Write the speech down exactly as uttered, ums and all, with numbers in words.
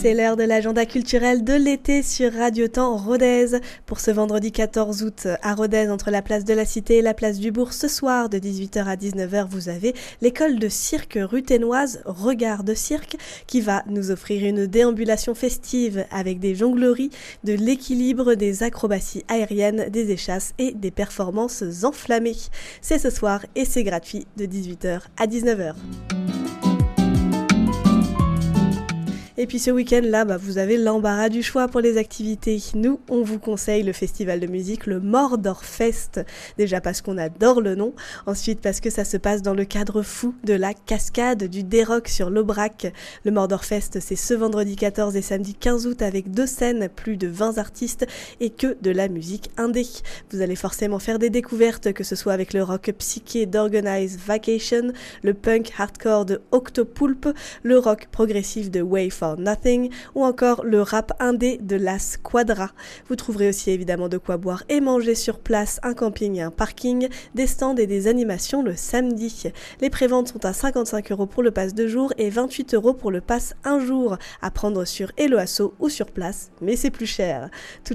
C'est l'heure de l'agenda culturel de l'été sur Radio Temps Rodez. Pour ce vendredi quatorze août à Rodez, entre la place de la Cité et la place du Bourg, ce soir de dix-huit heures à dix-neuf heures, vous avez l'école de cirque ruthénoise Regard de Cirque qui va nous offrir une déambulation festive avec des jongleries, de l'équilibre, des acrobaties aériennes, des échasses et des performances enflammées. C'est ce soir et c'est gratuit de dix-huit heures à dix-neuf heures. Et puis ce week-end-là, bah, vous avez l'embarras du choix pour les activités. Nous, on vous conseille le festival de musique, le Mordor Fest. Déjà parce qu'on adore le nom. Ensuite parce que ça se passe dans le cadre fou de la cascade du Déroc sur l'Aubrac. Le Mordor Fest, c'est ce vendredi quatorze et samedi quinze août avec deux scènes, plus de vingt artistes et que de la musique indé. Vous allez forcément faire des découvertes, que ce soit avec le rock psyché d'Organized Vacation, le punk hardcore de Octopulp, le rock progressif de Way for Nothing ou encore le rap indé de La Squadra. Vous trouverez aussi évidemment de quoi boire et manger sur place, un camping et un parking, des stands et des animations le samedi. Les préventes sont à cinquante-cinq euros pour le pass deux jours et vingt-huit euros pour le pass un jour, à prendre sur Helloasso ou sur place, mais c'est plus cher.